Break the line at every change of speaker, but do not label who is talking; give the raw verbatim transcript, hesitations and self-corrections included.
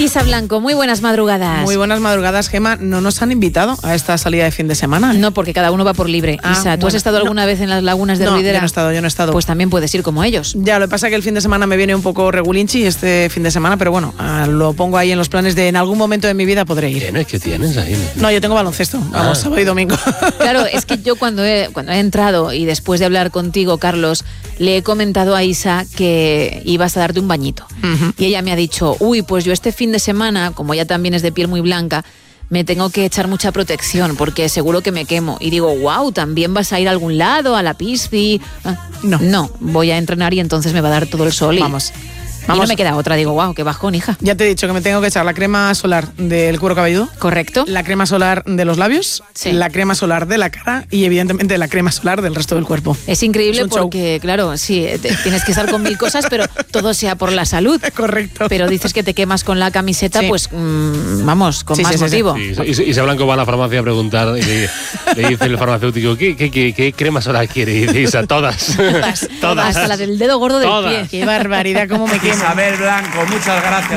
Isa Blanco, muy buenas madrugadas.
Muy buenas madrugadas, Gema. ¿No nos han invitado a esta salida de fin de semana?
No, porque cada uno va por libre. Ah, Isa, ¿tú
bueno,
has estado alguna
no.
vez en las lagunas de
no,
Ruidera?
Yo no he estado, yo no he estado.
Pues también puedes ir como ellos.
Ya, lo que pasa es que el fin de semana me viene un poco regulinchi este fin de semana, pero bueno, uh, lo pongo ahí en los planes de en algún momento de mi vida podré ir.
¿Tienes? ¿Qué tienes ahí?
No, yo tengo baloncesto, vamos,
Ah.
sábado y domingo.
Claro, es que yo cuando he, cuando he entrado y después de hablar contigo, Carlos, le he comentado a Isa que ibas a darte un bañito. Uh-huh. Y ella me ha dicho, uy, pues yo este fin de semana, como ella también es de piel muy blanca, me tengo que echar mucha protección porque seguro que me quemo. Y digo, wow, ¿también vas a ir a algún lado, a la pisci? Ah,
no.
No, voy a entrenar y entonces me va a dar todo el sol. Y,
Vamos.
y
Vamos.
no me queda otra. Digo, wow, qué bajón, hija.
Ya te he dicho que me tengo que echar la crema solar del cuero cabelludo.
¿Correcto?
La crema solar de los labios,
sí.
La crema solar de la cara y evidentemente la crema solar del resto del cuerpo.
Es increíble
es
porque, show. claro, sí, te, tienes que estar con mil cosas, pero todo sea por la salud.
Correcto.
Pero dices que te quemas con la camiseta, sí. pues mmm, vamos, con
sí,
más
sí,
motivo.
Sí, sí. Isa Blanco va a la farmacia a preguntar y le, le dice el farmacéutico, ¿qué, qué, qué, qué crema solar quiere? Y dice Isa, todas.
todas. Todas. Hasta la del dedo gordo del
todas.
pie.
Qué barbaridad, cómo me quemo.
Isabel Blanco, muchas gracias.